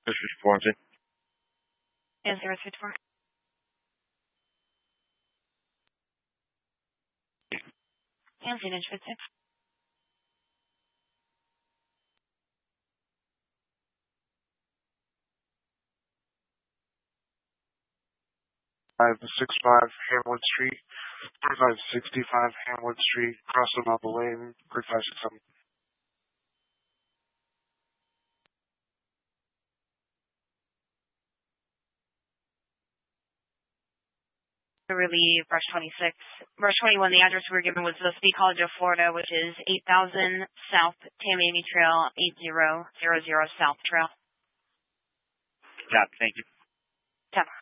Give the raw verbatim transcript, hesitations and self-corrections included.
This is Swansea. And zero three four. And zero three six. five sixty-five Hamwood Street, thirty-five sixty-five Hamwood Street, Cross the Marble Lane, thirty-five sixty-seven. Relieve Rush twenty-six. Rush twenty-one, the address we were given was the City College of Florida, which is eight thousand South Tamiami Trail, eight zero zero zero South Trail. Got it. Thank you. Ten.